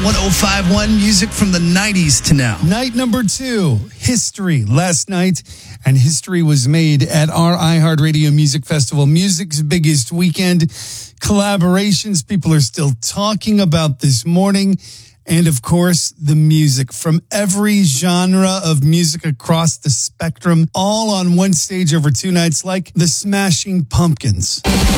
1051 music from the 90s to now. Night number 2, History. Last night, and history was made at our iHeartRadio Music Festival, music's biggest weekend. Collaborations people are still talking about this morning. And of course, the music from every genre of music across the spectrum, all on one stage over 2 nights, like the Smashing Pumpkins.